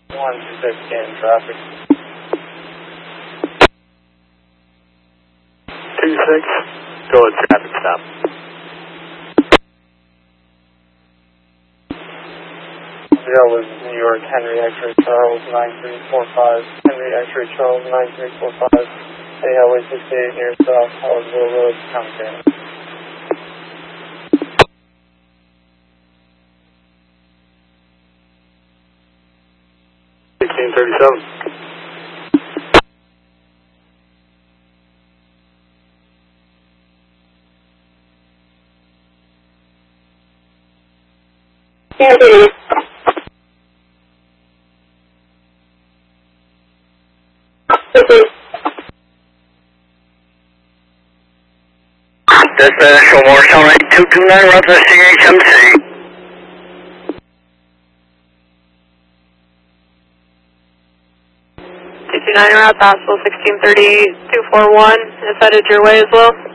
126 in traffic. 26, go at traffic stop. That was New York, Henry X-ray Charles 9345. Henry X-ray Charles 9345. Hey, Highway 68 near South Hollisville Road, Compton. 1637. Dispatch for Morristown 9229, route to CHMC. 229 route, possible 1638, 241 is headed your way as well.